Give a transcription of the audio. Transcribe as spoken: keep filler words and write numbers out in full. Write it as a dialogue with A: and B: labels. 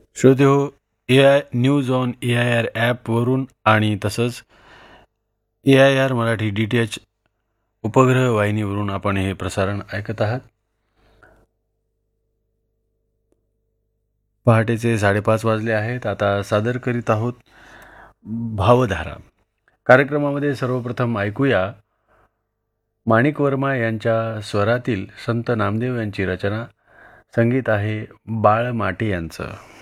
A: श्रोते हो, ए I news on A I R ॲपवरून आणि तसंच ए I R Marathi D T H उपग्रह वाहिनीवरून आपण हे प्रसारण ऐकत आहात. पहाटेचे साडेपाच वाजले आहेत. आता सादर करीत आहोत भावधारा. कार्यक्रमामध्ये सर्वप्रथम ऐकूया माणिक वर्मा यांच्या स्वरातील संत नामदेव यांची रचना. संगीत आहे बाळ माटे यांचं.